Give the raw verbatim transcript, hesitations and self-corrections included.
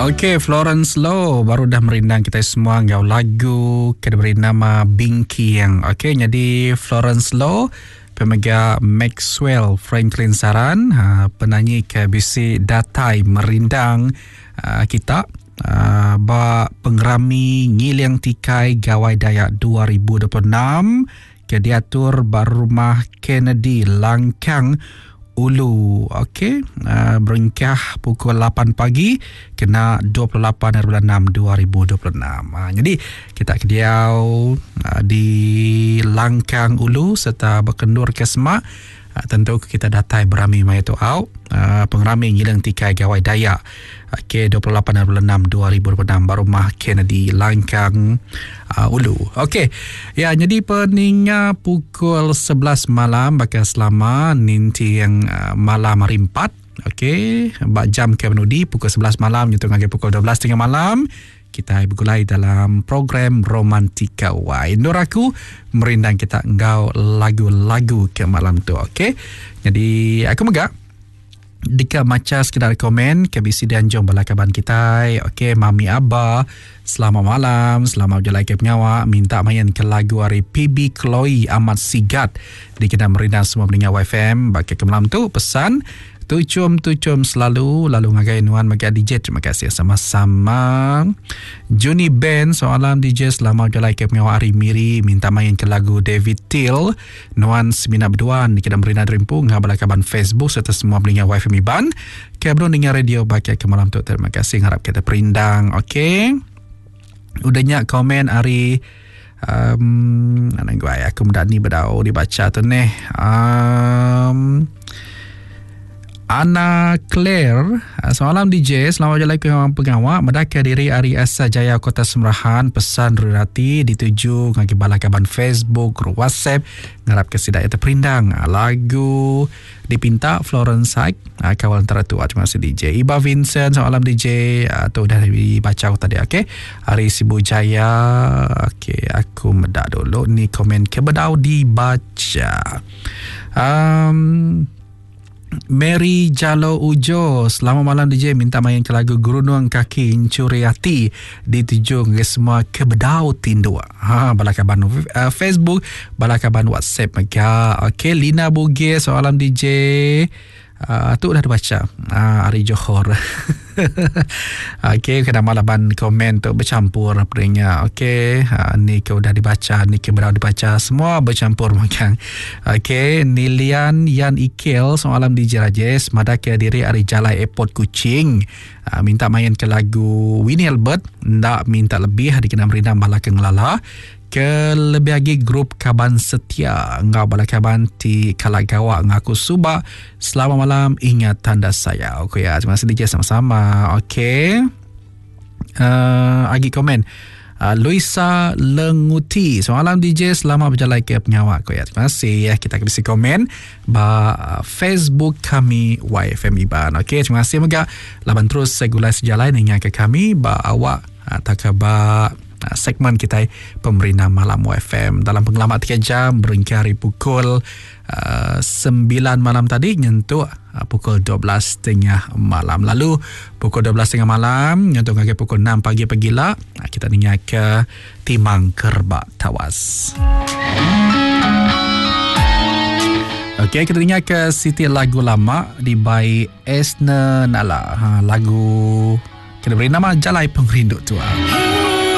Okey, Florence Low baru dah merindang kita semua ngau lagu kena beri nama Bingkiang. Okey, jadi Florence Low pemegang Maxwell Franklin Saran, ha, penyanyi K B C Datai merindang uh, kita uh, ba pengerami ngiliang tikai gawai Dayak dua ribu dua puluh enam ke diatur Barumah Kennedy Langkang Ulu. Okey, uh, beringkah pukul lapan pagi kena dua puluh lapan bulan enam dua ribu dua puluh enam. Uh, jadi kita kediau uh, di Langkang Ulu serta berkendur ke Semak. Uh, tentu kita datai berami mai tu au uh, pengerami ngilang tikai gawai Dayak. Okey, dua puluh lapan bulan enam dua ribu dua puluh enam Barumah Kennedy Langkang uh, Ulu. Okey. Ya, jadi peninga pukul sebelas malam bakal selama ninti yang uh, malam hari empat. Okey, bak jam ke menudi pukul sebelas malam nyutung lagi pukul dua belas tiga puluh malam. Kita bergulai dalam program Romantika Y. Nur aku merindang kita engkau lagu-lagu ke malam tu. Okey. Jadi aku megak Dika maca sekedar komen K B C dan jom balakaban kita. Okey, Mami Abah, selamat malam, selamat berjalan ke pengawa. Minta main ke lagu hari P B Chloe Amat Sigat. Di kita merindang semua pendengar Y F M. Bagi ke malam tu pesan tucum-tucum selalu lalu ngagai nuan mega D J. Terima kasih sama-sama. Juni Ben soalan D J selamat berjalan ke pengawa hari Miri. Minta main ke lagu David Till nuan semina berduan. Di kita merindang rimpu ngabalakaban Facebook serta semua pendengar Y F M Iban. Kebron dengar radio bagi ke malam tu. Terima kasih harap kita perindang. Okey, udahnya komen hari um, anak gue aku mudah ni berdau dibaca tu ni. um, Ana Claire, semalam D J, selamat jalan ke orang pengawak, mendaka diri Ari Asa Jaya Kota Semerahan, pesan rurati dituju ngagi balakaban Facebook, grup WhatsApp, ngarap kesidaya terperindang. Lagu dipinta Florence Haik, kawal antara tu. Terima kasih D J. Iba Vincent, semalam D J, tu dah dibaca tadi. Okey, Ari Sibu Jaya. Okey, aku medak dulu ni komen kebedau dibaca. Um, Mary Jalo Ujo, selamat malam D J, minta main ke lagu Gurunung Kaki Incuri Hati dituju ke semua kebedau tindua. Ha, balakaban uh, Facebook, balakaban WhatsApp mega. Okey, Lina Buge soalan D J. Uh, tu dah dibaca. Uh, Ari Johor. Okey, kena malaban komen tu bercampur peringnya. Okey, uh, ni ke dah dibaca, ni ke berau dibaca, semua bercampur makan. Okey, Nilian Yan Ikel soalan D J Rajesh, mada ke diri Ari Jalai Airport Kuching. Uh, minta main ke lagu Winnie Albert, ndak minta lebih dikena merindam balakang lala. Ke lebih lagi grup Kaban Setia ngau balakaban ti Kalagawa ngaku suba. Selamat malam, ingat tanda saya. Okey ya, terima kasih D J sama-sama. Okey, uh, lagi komen uh, Luisa Lenguti, semalam D J selamat berjalan ke penyawa. Okey ya, terima kasih ya. Kita akan isi komen ba uh, Facebook kami Y F M Iban. Okey, terima kasih mega laban terus segulai sejalan dengan ke kami ba awak uh, takaba segmen kita Pemerintah Malam Y F M dalam pengalaman tiga jam beringkari pukul uh, sembilan malam tadi nyentuh uh, pukul dua belas tengah malam. Lalu pukul dua belas tengah malam nyentuh ke pukul enam pagi pagila uh, kita dengar ke Timang Kerbak Tawas. Okey, kita dengar ke Siti lagu lama di by Esna Nala. Ha, lagu kita beri nama Jalai Pengrindu Tua.